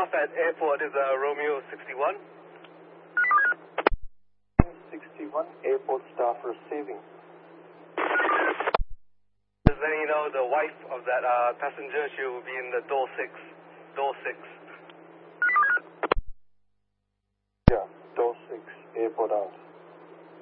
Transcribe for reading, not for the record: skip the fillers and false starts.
staff at airport is Romeo 61. 61, airport staff receiving. Just letting you know the wife of that passenger, she will be in the door 6. Door 6. Yeah, door 6, airport out.